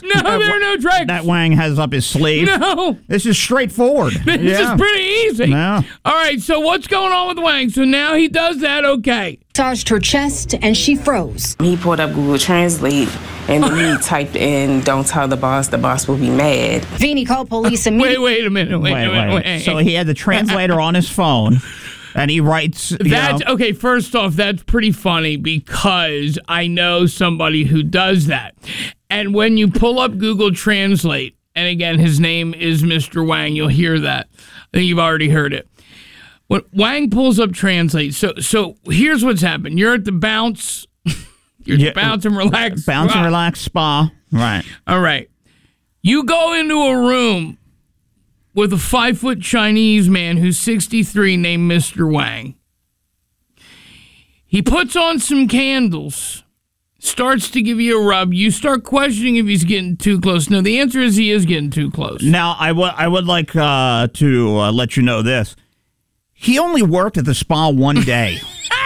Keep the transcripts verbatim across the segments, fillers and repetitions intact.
No, that, there are no tricks. That Wang has up his sleeve. No. This is straightforward. This yeah. is pretty easy. No. All right, so what's going on with Wang? So now he does that, okay. Massaged her chest and she froze. He pulled up Google Translate and then he typed in, "Don't tell the boss, the boss will be mad." Vinny called police immediately. Wait, wait a minute, wait, Wait, a minute, wait. wait. So he had the translator on his phone, and he writes. You That's know, okay. First off, that's pretty funny because I know somebody who does that. And when you pull up Google Translate, and again, his name is Mister Wang, you'll hear that. I think you've already heard it. When Wang pulls up Translate, so so here's what's happened. You're at the Bounce. You're at Yeah, the Bounce and Relax. Bounce and Spa. Relax Spa. Right. All right. You go into a room with a five-foot Chinese man who's sixty-three named Mister Wang. He puts on some candles, starts to give you a rub. You start questioning if he's getting too close. No, the answer is he is getting too close. Now, I would I would like uh, to uh, let you know this. He only worked at the spa one day.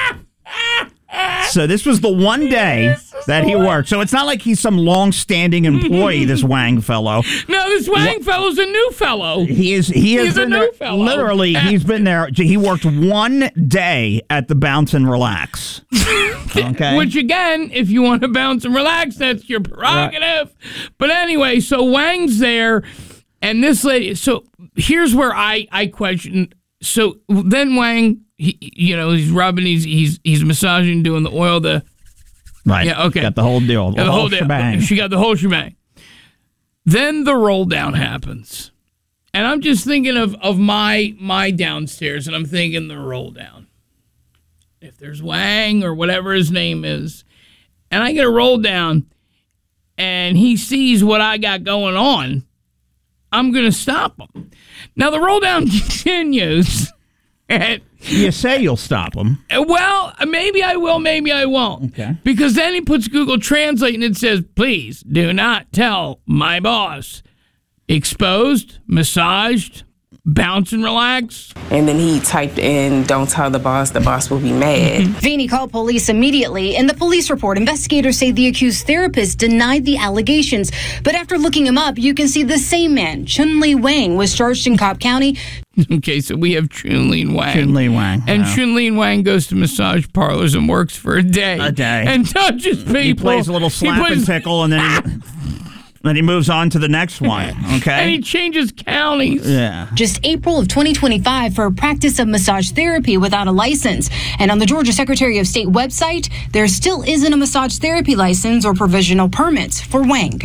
So this was the one day that he worked. So it's not like he's some long-standing employee, this Wang fellow. No, this Wang fellow's a new fellow. He is. He has He's a been new there. fellow. Literally, he's been there. He worked one day at the Bounce and Relax. Okay. Which, again, if you want to bounce and relax, that's your prerogative. Right. But anyway, so Wang's there, and this lady. So here's where I, I question. So then Wang, he, you know, he's rubbing, he's he's he's massaging, doing the oil, the Right. Yeah. Okay. Got the whole deal. The, Yeah, the whole, whole deal. shebang. She got the whole shebang. Then the roll down happens, and I'm just thinking of of my my downstairs, and I'm thinking the roll down. If there's Wang or whatever his name is, and I get a roll down, and he sees what I got going on, I'm gonna stop him. Now the roll down continues. And, You say you'll stop him. well, maybe I will, maybe I won't. Okay. Because then he puts Google Translate and it says, "Please do not tell my boss." Exposed, massaged, bounce and relax. And then he typed in, "Don't tell the boss, the boss will be mad." Vinny called police immediately. In the police report, investigators say the accused therapist denied the allegations. But after looking him up, you can see the same man, Chun-Li Wang, was charged in Cobb County. Okay, so we have Chun-Li Wang. Chun-Li Wang. And yeah. Chun-Li Wang goes to massage parlors and works for a day. A day. And touches people. He plays a little He slap and plays- tickle, and then he, then he moves on to the next one. Okay. And he changes counties. yeah. Just April of twenty twenty-five for a practice of massage therapy without a license. And on the Georgia Secretary of State website, there still isn't a massage therapy license or provisional permits for Wang.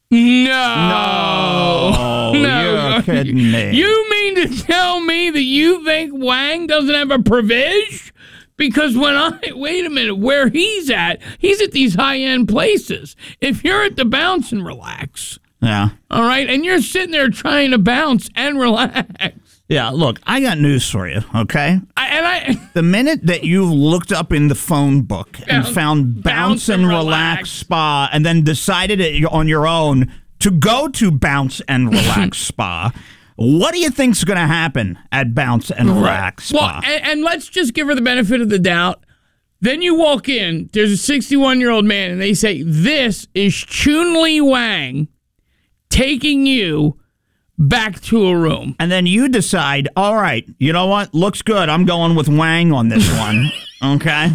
No. No, you're kidding me. You mean to tell me that you think Wang doesn't have a provision? Because when I, wait a minute, where he's at, he's at these high-end places. If you're at the Bounce and Relax, Yeah. all right, and you're sitting there trying to bounce and relax. Yeah. Look, I got news for you. Okay. I, and I, The minute that you looked up in the phone book and Bounce- found Bounce, Bounce and and Relax. Relax. Spa, and then decided it on your own to go to Bounce and Relax Spa, what do you think's going to happen at Bounce and Relax well, Spa? and, and let's just give her the benefit of the doubt. Then you walk in, there's a sixty-one-year-old man, and they say, "This is Chun-Li Wang taking you back to a room." And then you decide, all right, you know what? Looks good. I'm going with Wang on this one. Okay?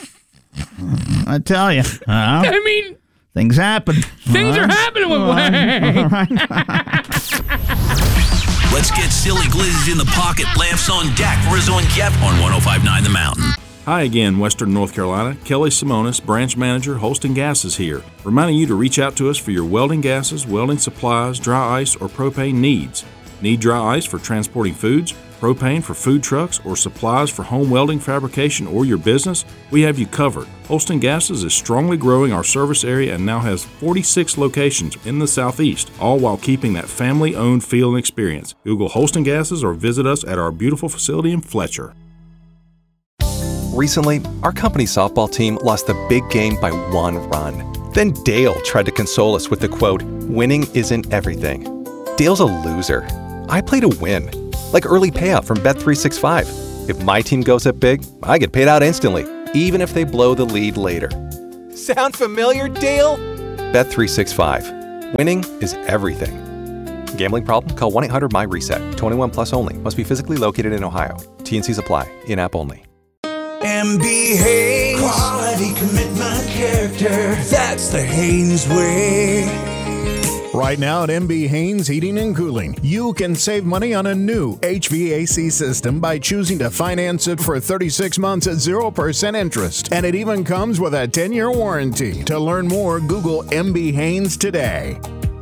I tell you. Uh, I mean, things happen. things All are right? happening with Wang. Let's get silly glizzies in the pocket. Laughs on deck. Rizzo and Jeff on one oh five point nine The Mountain. Hi again, Western North Carolina. Kelly Simonis, branch manager, Holston Gases here, reminding you to reach out to us for your welding gases, welding supplies, dry ice, or propane needs. Need dry ice for transporting foods, propane for food trucks, or supplies for home welding fabrication or your business? We have you covered. Holston Gases is strongly growing our service area and now has forty-six locations in the southeast, all while keeping that family-owned feel and experience. Google Holston Gases or visit us at our beautiful facility in Fletcher. Recently, our company softball team lost the big game by one run. Then Dale tried to console us with the quote, "Winning isn't everything." Dale's a loser. I play to win. Like early payout from Bet three sixty-five. If my team goes up big, I get paid out instantly, even if they blow the lead later. Sound familiar, Dale? Bet three sixty-five. Winning is everything. Gambling problem? Call one eight hundred my reset. twenty-one plus only. Must be physically located in Ohio. T N Cs apply. In-app only. M B Haynes. Quality, commitment, character. That's the Haynes way. Right now at M B Haynes Heating and Cooling, you can save money on a new H V A C system by choosing to finance it for thirty-six months at zero percent interest. And it even comes with a ten-year warranty. To learn more, Google M B Haynes today.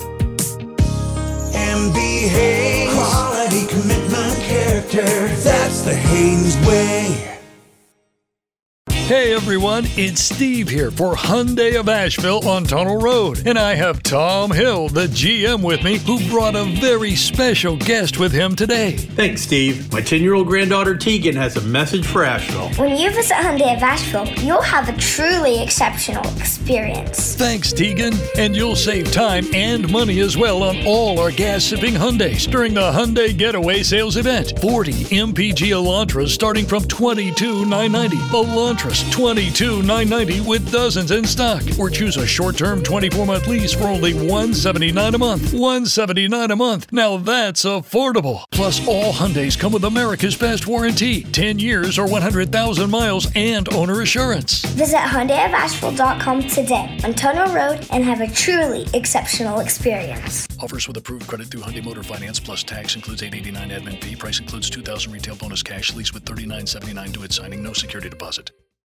M B Haynes. Quality, commitment, character. That's the Haynes way. Hey everyone, it's Steve here for Hyundai of Asheville on Tunnel Road. And I have Tom Hill, the G M, with me, who brought a very special guest with him today. Thanks, Steve. My ten-year-old granddaughter Tegan has a message for Asheville. When you visit Hyundai of Asheville, you'll have a truly exceptional experience. Thanks, Tegan. And you'll save time and money as well on all our gas-sipping Hyundais during the Hyundai Getaway Sales Event. forty M P G Elantras starting from twenty-two thousand nine hundred ninety dollars. Elantras twenty-two thousand nine hundred ninety with dozens in stock. Or choose a short-term twenty-four month lease for only one hundred seventy-nine dollars a month. one hundred seventy-nine dollars a month. Now that's affordable. Plus, all Hyundais come with America's best warranty. ten years or one hundred thousand miles and owner assurance. Visit Hyundai of Asheville dot com today on Tunnel Road and have a truly exceptional experience. Offers with approved credit through Hyundai Motor Finance plus tax includes eight hundred eighty-nine dollars admin fee. Price includes two thousand dollars retail bonus cash lease with thirty-nine seventy-nine due at signing. No security deposit.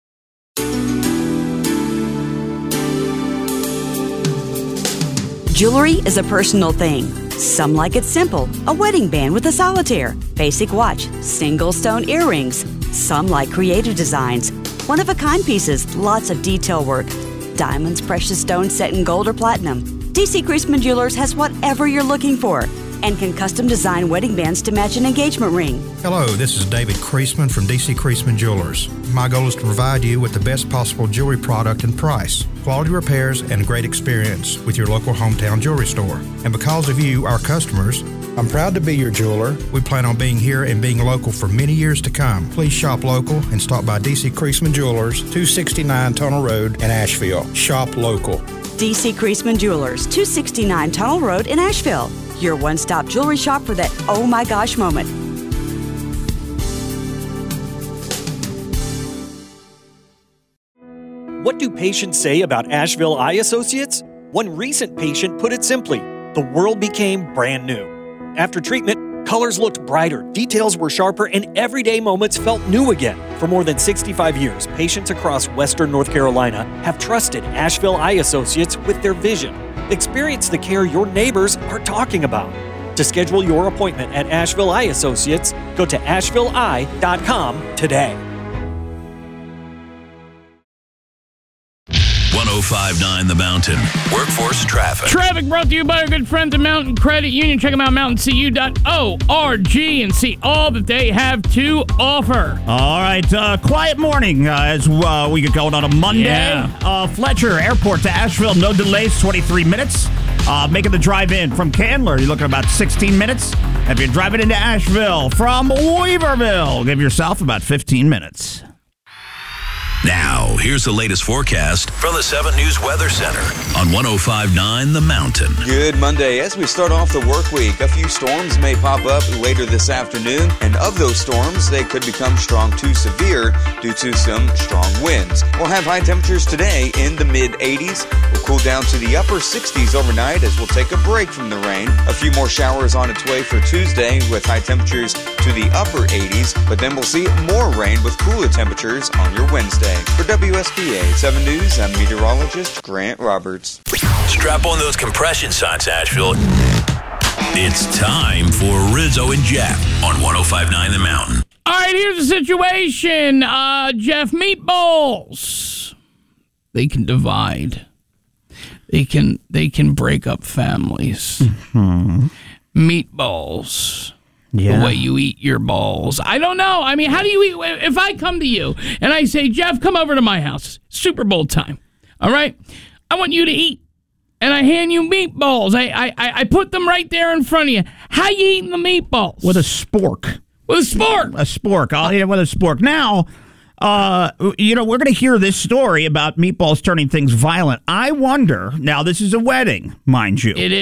Jewelry is a personal thing. Some like it simple, a wedding band with a solitaire, basic watch, single stone earrings. Some like creative designs, one-of-a-kind pieces, lots of detail work. Diamonds, precious stones set in gold or platinum. D C Creasman Jewelers has whatever you're looking for and can custom design wedding bands to match an engagement ring. Hello, this is David Creasman from D C Creasman Jewelers. My goal is to provide you with the best possible jewelry product and price, quality repairs, and great experience with your local hometown jewelry store. And because of you, our customers, I'm proud to be your jeweler. We plan on being here and being local for many years to come. Please shop local and stop by D C Creasman Jewelers, two sixty-nine Tunnel Road in Asheville. Shop local. D C Creasman Jewelers, two sixty-nine Tunnel Road in Asheville. Your one-stop jewelry shop for that oh my gosh moment. What do patients say about Asheville Eye Associates? One recent patient put it simply, the world became brand new. After treatment, colors looked brighter, details were sharper, and everyday moments felt new again. For more than sixty-five years, patients across Western North Carolina have trusted Asheville Eye Associates with their vision. Experience the care your neighbors are talking about. To schedule your appointment at Asheville Eye Associates, go to asheville eye dot com today. one oh five point nine The Mountain. Workforce traffic. Traffic brought to you by our good friends at Mountain Credit Union. Check them out, mountain c u dot org, and see all that they have to offer. All right, uh, quiet morning uh, as uh, we get going on a Monday. Yeah. Uh, Fletcher Airport to Asheville, no delays, twenty-three minutes. Uh, making the drive in from Candler, you're looking at about sixteen minutes. If you're driving into Asheville from Weaverville, give yourself about fifteen minutes. Now, here's the latest forecast from the seven News Weather Center on one oh five point nine The Mountain. Good Monday. As we start off the work week, a few storms may pop up later this afternoon, and of those storms, they could become strong to severe due to some strong winds. We'll have high temperatures today in the mid eighties. We'll cool down to the upper sixties overnight as we'll take a break from the rain. A few more showers on its way for Tuesday with high temperatures to the upper eighties, but then we'll see more rain with cooler temperatures on your Wednesday. For W S B A seven News, I'm meteorologist Grant Roberts. Strap on those compression socks, Asheville. It's time for Rizzo and Jeff on one oh five point nine The Mountain. All right, here's the situation. Uh, Jeff, meatballs. They can divide. They can they can break up families. Mm-hmm. Meatballs. Yeah. The way you eat your balls. I don't know. I mean, how do you eat? If I come to you and I say, Jeff, come over to my house. Super Bowl time. All right? I want you to eat. And I hand you meatballs. I I, I put them right there in front of you. How you eating the meatballs? With a spork. With a spork. A spork. I'll eat it with a spork. Now, Uh, you know, we're going to hear this story about meatballs turning things violent. I wonder, now this is a wedding, mind you. It